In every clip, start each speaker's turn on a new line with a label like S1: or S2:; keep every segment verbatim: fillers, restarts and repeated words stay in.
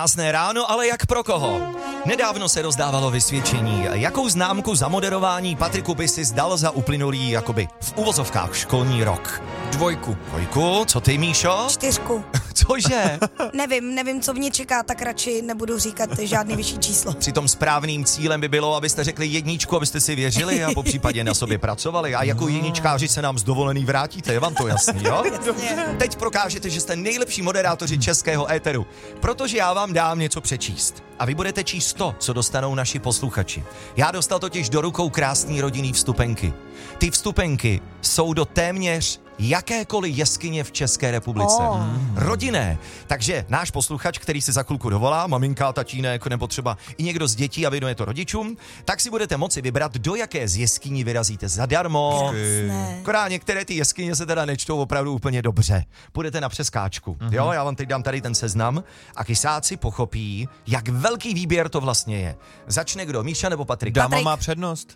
S1: Krásné ráno, ale jak pro koho? Nedávno se rozdávalo vysvědčení. Jakou známku za moderování Patriku by si zdal za uplynulý, jakoby v uvozovkách, školní rok?
S2: Dvojku.
S1: Dvojku? Co ty, Míšo?
S3: Čtyřku.
S1: Cože?
S3: Nevím, nevím, co mě čeká, tak radši nebudu říkat žádný vyšší číslo.
S1: Přitom správným cílem by bylo, abyste řekli jedničku, abyste si věřili a po případě na sobě pracovali. A jako jedničkáři se nám z dovolený vrátíte, je vám to jasný, jo? Teď prokážete, že jste nejlepší moderátoři českého éteru, protože já vám dám něco přečíst. A vy budete číst to, co dostanou naši posluchači. Já dostal totiž do rukou krásný rodinný vstupenky. Ty vstupenky jsou do téměř jakékoliv jeskyně v České republice.
S3: Oh.
S1: Rodinné. Takže náš posluchač, který si za chvilku dovolá, maminka, tatínek, nebo třeba i někdo z dětí a věnuje to rodičům, tak si budete moci vybrat, do jaké z jeskyní vyrazíte zadarmo.
S3: Krásné.
S1: Akorát některé ty jeskyně se teda nečtou opravdu úplně dobře. Půjdete na přeskáčku. Uh-huh. Jo, já vám teď dám tady ten seznam a kysáci pochopí, jak velký výběr to vlastně je. Začne kdo, Míša nebo Patrik?
S2: Dáma
S3: Patrik.
S2: má přednost.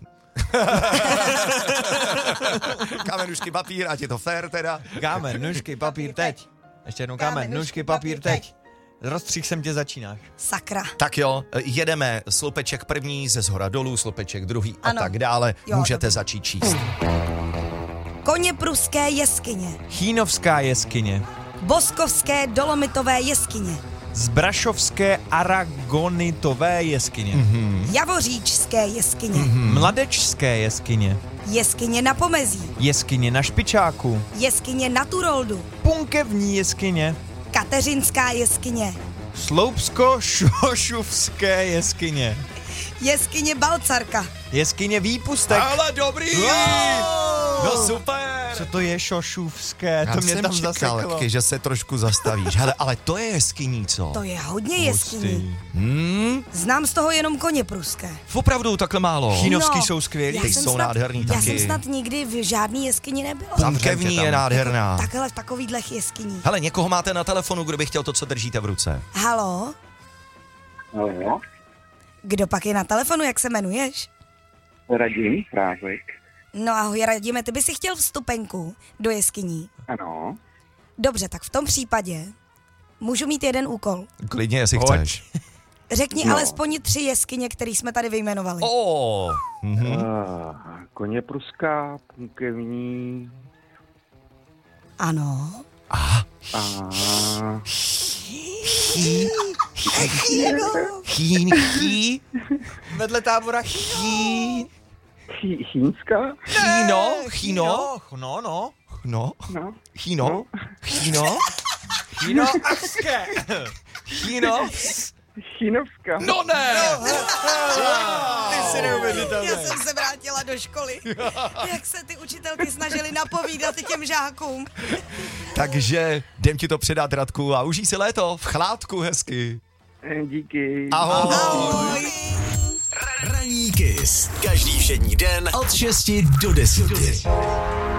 S1: Kámen, nůžky, papír, ať je to fair teda.
S2: Kámen, nůžky, papír, teď. Ještě jednou kámen, nůžky, papír, teď. Rozstřih jsem tě začínáš.
S3: Sakra.
S1: Tak jo, jedeme slupeček první, ze zhora dolů, slupeček druhý a
S3: Ano.
S1: tak dále.
S3: Jo,
S1: Můžete
S3: dobrý.
S1: začít číst.
S3: Koněpruské jeskyně.
S2: Chýnovská jeskyně.
S3: Boskovské dolomitové jeskyně.
S2: Zbrašovské aragonitové jeskyně.
S1: Mhm.
S3: Javoříčské jeskyně.
S2: Mladečské jeskyně.
S3: Jeskyně na Pomezí.
S2: Jeskyně na Špičáku.
S3: Jeskyně na Turoldu.
S2: Punkevní jeskyně.
S3: Kateřinská jeskyně.
S2: Sloupsko-šošuvské jeskyně.
S3: Jeskyně Balcarka.
S2: Jeskyně Výpustek.
S1: Ale dobrý!
S2: Wow!
S1: No super!
S2: Co to je šošuvské?
S1: Já
S2: To mě
S1: jsem
S2: tam
S1: čekal,
S2: zaseklo.
S1: taky, že se trošku zastavíš. Hele, ale to je jeskyní, co?
S3: To je hodně jeskyní.
S1: Hmm?
S3: Znám z toho jenom Koněpruské.
S1: Opravdu takhle málo.
S2: Chýnovský jsou skvělí.
S3: já
S1: Ty
S3: jsem
S1: jsou
S3: snad,
S1: nádherný
S3: Já
S1: taky.
S3: jsem snad nikdy v žádný jeskyni nebyla.
S1: Punkevní je nádherná.
S3: Takhle v takovýhlech jeskyních.
S1: Hele, někoho máte na telefonu, kdo by chtěl to, co držíte v ruce.
S3: Halo?
S4: Halo,
S3: Kdo pak je na telefonu, jak se jmenuješ?
S4: Radim Frávek.
S3: No ahoj, Radime, ty by si chtěl vstupenku do jeskyní.
S4: Ano.
S3: Dobře, tak v tom případě můžu mít jeden úkol.
S1: Klidně, jestli
S2: Pojď.
S1: chceš.
S3: Řekni
S4: No.
S3: alespoň tři jeskyně, které jsme tady vyjmenovali.
S1: O, mhm.
S4: Uh, Koněpruská, Punkevní
S3: Ano.
S1: A
S4: a
S1: chýn, chý,
S2: Vedle tábora Chý.
S4: Chý, Chýnská.
S1: chýno, chýno,
S2: No, no.
S1: no,
S4: No.
S1: chýno, chýno,
S2: Chýno. Aské.
S1: chýno,
S4: Chýnovská.
S1: no ne!
S2: Ty jsi neuvěřitelný.
S3: Já jsem se vrátila do školy. Jak se ty učitelky snažily napovídat těm žákům.
S1: Takže jdem ti to předat, Radku, a užij si léto v chládku hezky.
S4: Eh, Díky.
S1: Ahoj.
S3: Ahoj.
S5: Ranní Kiss. Každý všední den od šesti do deseti.